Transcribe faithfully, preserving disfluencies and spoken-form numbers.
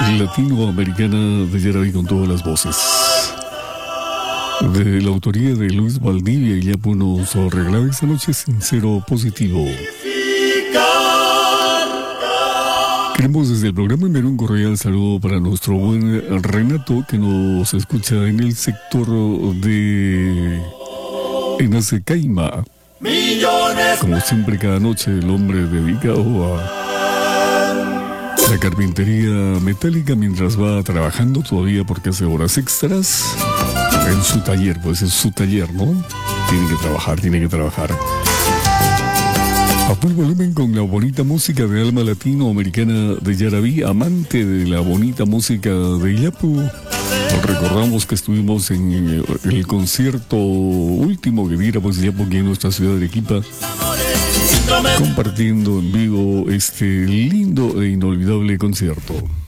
latinoamericana de Yaraví con todas las voces. De la autoría de Luis Valdivia, y Yapu nos regalaba esta noche Sincero Positivo. Queremos desde el programa enviar un cordial saludo para nuestro buen Renato, que nos escucha en el sector de Enacecaima. Como siempre, cada noche el hombre dedicado a la carpintería metálica mientras va trabajando todavía porque hace horas extras en su taller, pues es su taller, ¿no? Tiene que trabajar, tiene que trabajar. A full volumen con la bonita música de alma latinoamericana de Yaraví, amante de la bonita música de Yapu. Recordamos que estuvimos en el concierto último que diéramos Yapu aquí en nuestra ciudad de Arequipa, compartiendo en vivo este lindo e inolvidable concierto.